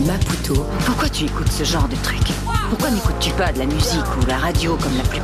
Maputo. Pourquoi tu écoutes ce genre de truc? Pourquoi n'écoutes-tu pas de la musique ou la radio comme la plupart